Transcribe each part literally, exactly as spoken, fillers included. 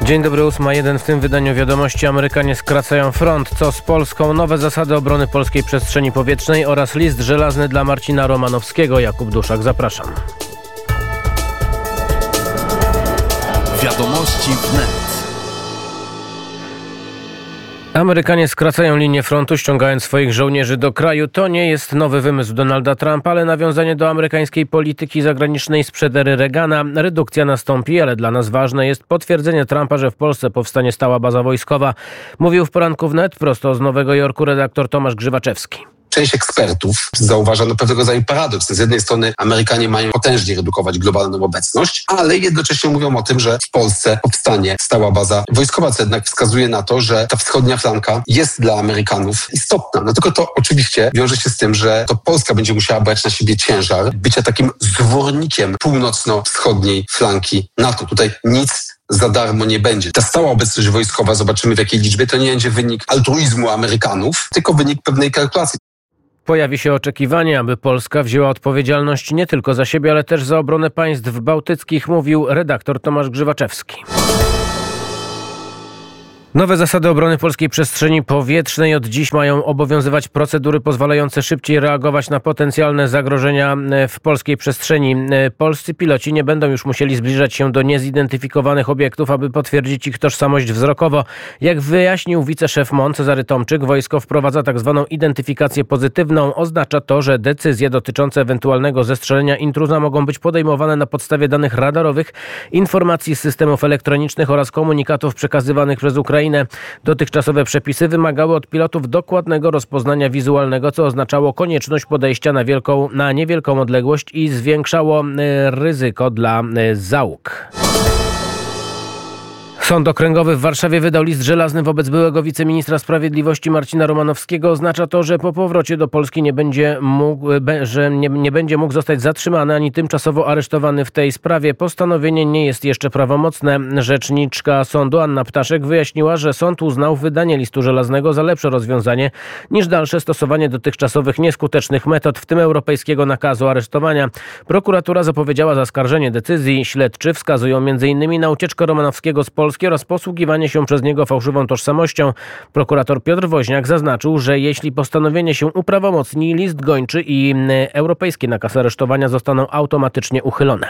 Dzień dobry, ósma jeden. W tym wydaniu wiadomości Amerykanie skracają front. Co z Polską? Nowe zasady obrony polskiej przestrzeni powietrznej oraz list żelazny dla Marcina Romanowskiego. Jakub Duszak, zapraszam. Wiadomości wnet. Amerykanie skracają linię frontu, ściągając swoich żołnierzy do kraju. To nie jest nowy wymysł Donalda Trumpa, ale nawiązanie do amerykańskiej polityki zagranicznej sprzed ery Reagana. Redukcja nastąpi, ale dla nas ważne jest potwierdzenie Trumpa, że w Polsce powstanie stała baza wojskowa. Mówił w poranku wnet prosto z Nowego Jorku redaktor Tomasz Grzywaczewski. Część ekspertów zauważa no pewnego rodzaju paradoks. Z jednej strony Amerykanie mają potężnie redukować globalną obecność, ale jednocześnie mówią o tym, że w Polsce powstanie stała baza wojskowa, co jednak wskazuje na to, że ta wschodnia flanka jest dla Amerykanów istotna. No tylko to oczywiście wiąże się z tym, że to Polska będzie musiała brać na siebie ciężar bycia takim zwornikiem północno-wschodniej flanki NATO. Tutaj nic za darmo nie będzie. Ta stała obecność wojskowa, zobaczymy w jakiej liczbie, to nie będzie wynik altruizmu Amerykanów, tylko wynik pewnej kalkulacji. Pojawi się oczekiwanie, aby Polska wzięła odpowiedzialność nie tylko za siebie, ale też za obronę państw bałtyckich, mówił redaktor Tomasz Grzywaczewski. Nowe zasady obrony polskiej przestrzeni powietrznej od dziś mają obowiązywać procedury pozwalające szybciej reagować na potencjalne zagrożenia w polskiej przestrzeni. Polscy piloci nie będą już musieli zbliżać się do niezidentyfikowanych obiektów, aby potwierdzić ich tożsamość wzrokowo. Jak wyjaśnił wiceszef M O N Cezary Tomczyk, wojsko wprowadza tak zwaną identyfikację pozytywną. Oznacza to, że decyzje dotyczące ewentualnego zestrzelenia intruza mogą być podejmowane na podstawie danych radarowych, informacji z systemów elektronicznych oraz komunikatów przekazywanych przez Ukrainę. Dotychczasowe przepisy wymagały od pilotów dokładnego rozpoznania wizualnego, co oznaczało konieczność podejścia na, wielką, na niewielką odległość i zwiększało ryzyko dla załóg. Sąd Okręgowy w Warszawie wydał list żelazny wobec byłego wiceministra sprawiedliwości Marcina Romanowskiego. Oznacza to, że po powrocie do Polski nie będzie mógł, że nie, nie będzie mógł zostać zatrzymany ani tymczasowo aresztowany w tej sprawie. Postanowienie nie jest jeszcze prawomocne. Rzeczniczka sądu Anna Ptaszek wyjaśniła, że sąd uznał wydanie listu żelaznego za lepsze rozwiązanie niż dalsze stosowanie dotychczasowych nieskutecznych metod, w tym europejskiego nakazu aresztowania. Prokuratura zapowiedziała zaskarżenie decyzji. Śledczy wskazują między innymi na ucieczkę Romanowskiego z Polski oraz posługiwanie się przez niego fałszywą tożsamością. Prokurator Piotr Woźniak zaznaczył, że jeśli postanowienie się uprawomocni, list gończy i europejski nakaz aresztowania zostaną automatycznie uchylone.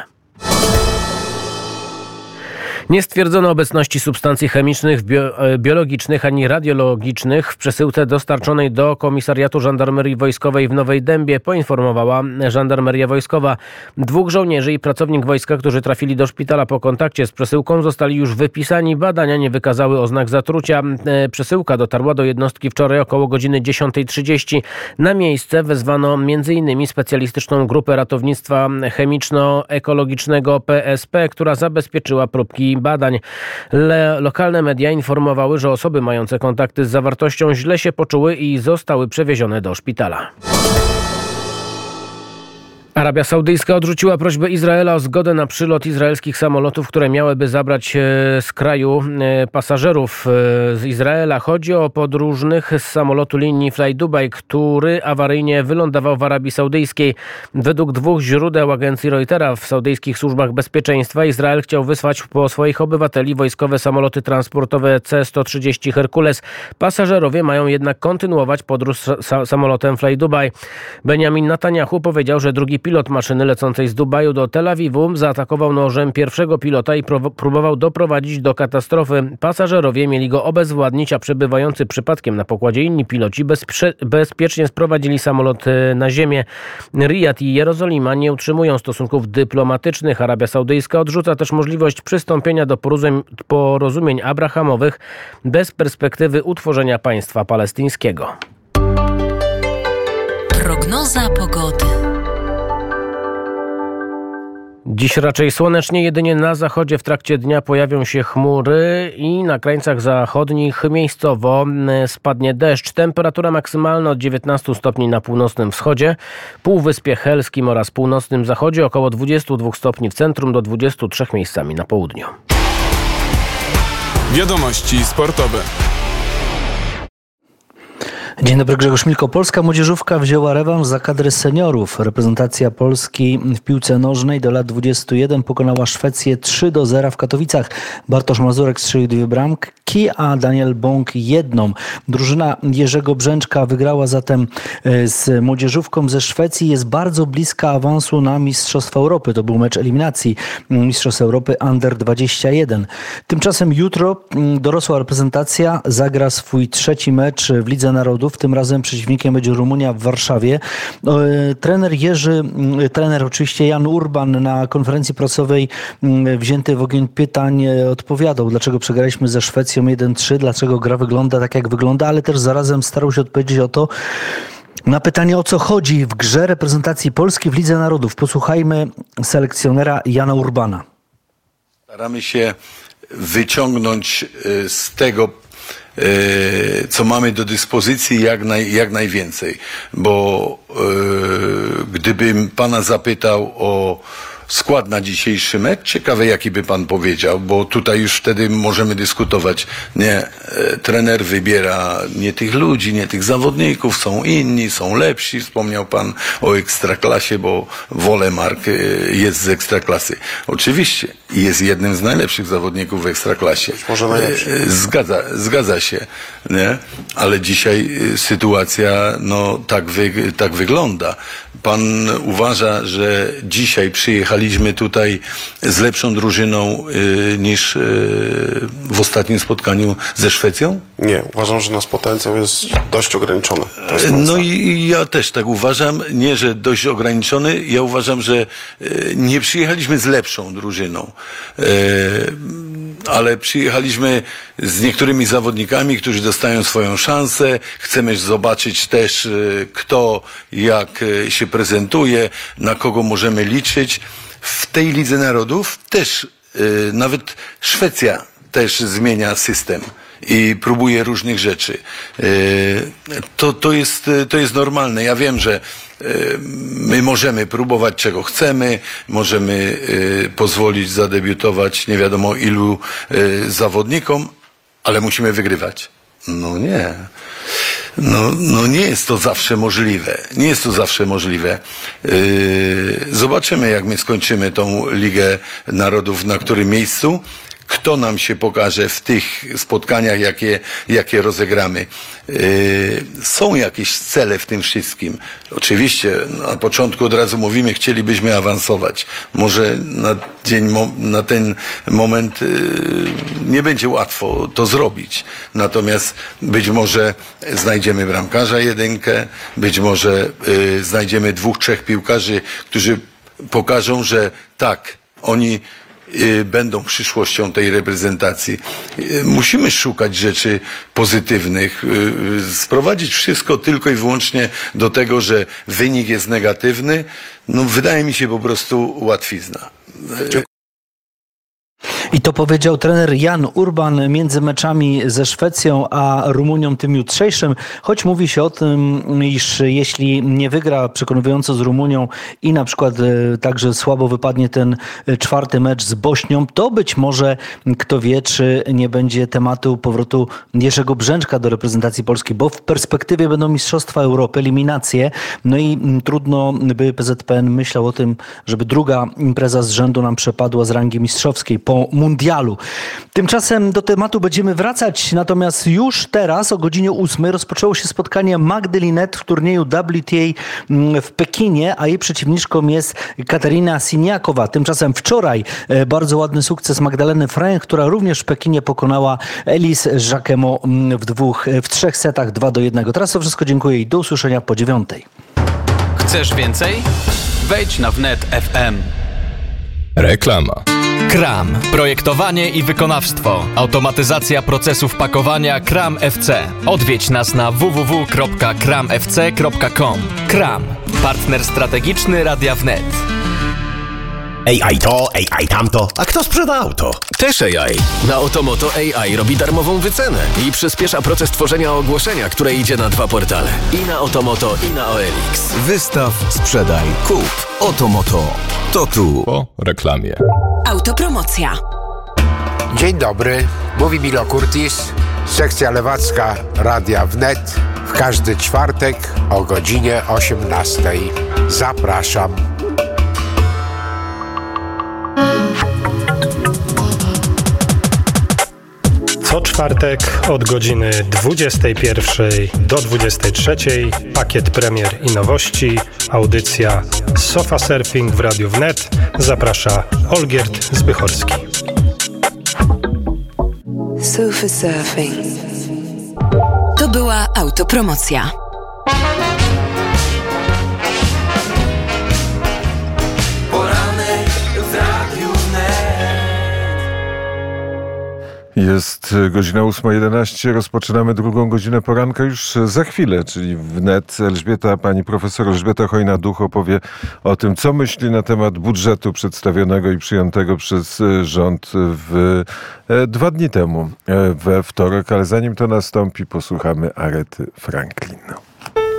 Nie stwierdzono obecności substancji chemicznych, bio, biologicznych ani radiologicznych w przesyłce dostarczonej do Komisariatu Żandarmerii Wojskowej w Nowej Dębie, poinformowała Żandarmeria Wojskowa. Dwóch żołnierzy i pracownik wojska, którzy trafili do szpitala po kontakcie z przesyłką, zostali już wypisani. Badania nie wykazały oznak zatrucia. Przesyłka dotarła do jednostki wczoraj około godziny dziesiąta trzydzieści. Na miejsce wezwano między innymi specjalistyczną grupę ratownictwa chemiczno-ekologicznego P S P, która zabezpieczyła próbki badań. Le- lokalne media informowały, że osoby mające kontakty z zawartością źle się poczuły i zostały przewiezione do szpitala. Arabia Saudyjska odrzuciła prośbę Izraela o zgodę na przylot izraelskich samolotów, które miałyby zabrać z kraju pasażerów z Izraela. Chodzi o podróżnych z samolotu linii FlyDubai, który awaryjnie wylądował w Arabii Saudyjskiej. Według dwóch źródeł agencji Reutera w saudyjskich służbach bezpieczeństwa Izrael chciał wysłać po swoich obywateli wojskowe samoloty transportowe C sto trzydzieści Herkules. Pasażerowie mają jednak kontynuować podróż sa- samolotem FlyDubai. Benjamin Netanyahu powiedział, że drugi pilot maszyny lecącej z Dubaju do Tel Awiwu zaatakował nożem pierwszego pilota i pro- próbował doprowadzić do katastrofy. Pasażerowie mieli go obezwładnić, a przebywający przypadkiem na pokładzie inni piloci bezprze- bezpiecznie sprowadzili samolot na ziemię. Rijad i Jerozolima nie utrzymują stosunków dyplomatycznych. Arabia Saudyjska odrzuca też możliwość przystąpienia do porozum- porozumień abrahamowych bez perspektywy utworzenia państwa palestyńskiego. Prognoza pogody. Dziś raczej słonecznie, jedynie na zachodzie w trakcie dnia pojawią się chmury i na krańcach zachodnich miejscowo spadnie deszcz. Temperatura maksymalna od dziewiętnastu stopni na północnym wschodzie, Półwyspie Helskim oraz północnym zachodzie, około dwudziestu dwóch stopni w centrum do dwudziestu trzech miejscami na południu. Wiadomości sportowe. Dzień dobry, Grzegorz Milko. Polska młodzieżówka wzięła rewanż za kadry seniorów. Reprezentacja Polski w piłce nożnej do lat dwudziestu jeden pokonała Szwecję trzy do zera w Katowicach. Bartosz Mazurek strzelił dwie bramki, a Daniel Bąk jedną. Drużyna Jerzego Brzęczka wygrała zatem z młodzieżówką ze Szwecji. Jest bardzo bliska awansu na Mistrzostwa Europy. To był mecz eliminacji Mistrzostw Europy Under dwadzieścia jeden. Tymczasem jutro dorosła reprezentacja zagra swój trzeci mecz w Lidze Narodów. Tym razem przeciwnikiem będzie Rumunia w Warszawie. Trener Jerzy, trener oczywiście Jan Urban na konferencji prasowej wzięty w ogień pytań odpowiadał, dlaczego przegraliśmy ze Szwecją jeden trzy, dlaczego gra wygląda tak, jak wygląda, ale też zarazem starał się odpowiedzieć o to, na pytanie, o co chodzi w grze reprezentacji Polski w Lidze Narodów. Posłuchajmy selekcjonera Jana Urbana. Staramy się wyciągnąć z tego, co mamy do dyspozycji, jak, naj, jak najwięcej. Bo yy, gdybym pana zapytał o skład na dzisiejszy mecz, ciekawe jaki by pan powiedział, bo tutaj już wtedy możemy dyskutować. Nie, e, trener wybiera nie tych ludzi, nie tych zawodników, są inni, są lepsi. Wspomniał pan o Ekstraklasie, bo Wolemark e, jest z Ekstraklasy. Oczywiście jest jednym z najlepszych zawodników w Ekstraklasie. Może najlepszy. E, zgadza, zgadza się, nie? Ale dzisiaj e, sytuacja no tak, wy, tak wygląda. Pan uważa, że dzisiaj przyjechaliśmy tutaj z lepszą drużyną y, niż y, w ostatnim spotkaniu ze Szwecją? Nie, uważam, że nasz potencjał jest dość ograniczony. No i, i ja też tak uważam. Nie, że dość ograniczony. Ja uważam, że y, nie przyjechaliśmy z lepszą drużyną. Y, ale przyjechaliśmy z niektórymi zawodnikami, którzy dostają swoją szansę. Chcemy zobaczyć też, y, kto jak y, się prezentuje, na kogo możemy liczyć. W tej Lidze Narodów też, y, nawet Szwecja też zmienia system i próbuje różnych rzeczy. Y, to, to jest, to jest normalne. Ja wiem, że y, my możemy próbować czego chcemy, możemy y, pozwolić zadebiutować nie wiadomo ilu y, zawodnikom, ale musimy wygrywać. No nie. No, no nie jest to zawsze możliwe. Nie jest to zawsze możliwe. Yy, zobaczymy, jak my skończymy tą Ligę Narodów, na którym miejscu. Kto nam się pokaże w tych spotkaniach, jakie, jakie rozegramy. Yy, są jakieś cele w tym wszystkim. Oczywiście na początku od razu mówimy, chcielibyśmy awansować. Może na, dzień, na ten moment yy, nie będzie łatwo to zrobić. Natomiast być może znajdziemy bramkarza jedynkę, być może yy, znajdziemy dwóch, trzech piłkarzy, którzy pokażą, że tak, oni będą przyszłością tej reprezentacji. Musimy szukać rzeczy pozytywnych. Sprowadzić wszystko tylko i wyłącznie do tego, że wynik jest negatywny, no wydaje mi się po prostu łatwizna. I to powiedział trener Jan Urban między meczami ze Szwecją a Rumunią tym jutrzejszym, choć mówi się o tym, iż jeśli nie wygra przekonująco z Rumunią i na przykład także słabo wypadnie ten czwarty mecz z Bośnią, to być może, kto wie, czy nie będzie tematu powrotu Jerzego Brzęczka do reprezentacji Polski, bo w perspektywie będą Mistrzostwa Europy, eliminacje, no i trudno by P Z P N myślał o tym, żeby druga impreza z rzędu nam przepadła z rangi mistrzowskiej po mundialu. Tymczasem do tematu będziemy wracać, natomiast już teraz o godzinie ósmej rozpoczęło się spotkanie Magdy Linette w turnieju W T A w Pekinie, a jej przeciwniczką jest Katarina Siniakowa. Tymczasem wczoraj bardzo ładny sukces Magdaleny Fręch, która również w Pekinie pokonała Elise Jacquemot w dwóch, w trzech setach dwa do jednego. Teraz to wszystko, dziękuję i do usłyszenia po dziewiątej. Chcesz więcej? Wejdź na wnet kropka f m. Reklama. Kram. Projektowanie i wykonawstwo. Automatyzacja procesów pakowania Kram F C. Odwiedź nas na w w w kropka kram f c kropka com. Kram. Partner strategiczny Radia Wnet. A I to, A I tamto. A kto sprzeda auto? Też A I. Na Otomoto A I robi darmową wycenę i przyspiesza proces tworzenia ogłoszenia, które idzie na dwa portale. I na Otomoto, i na O L X. Wystaw, sprzedaj, kup. Otomoto. To tu. Po reklamie. Autopromocja. Dzień dobry, mówi Milo Curtis. Sekcja lewacka Radia Wnet w każdy czwartek o godzinie osiemnastej. Zapraszam. Co czwartek od godziny dwudziestej pierwszej do dwudziestej trzeciej pakiet premier i nowości, audycja Sofa Surfing w Radiu Wnet. Zaprasza Olgierd Zbychorski. Sofa Surfing. To była autopromocja. Jest godzina ósma jedenaście, rozpoczynamy drugą godzinę poranka już za chwilę, czyli wnet. Elżbieta, pani profesor Elżbieta Chojna-Duch opowie o tym, co myśli na temat budżetu przedstawionego i przyjętego przez rząd w dwa dni temu, we wtorek, ale zanim to nastąpi, posłuchamy Arety Franklin.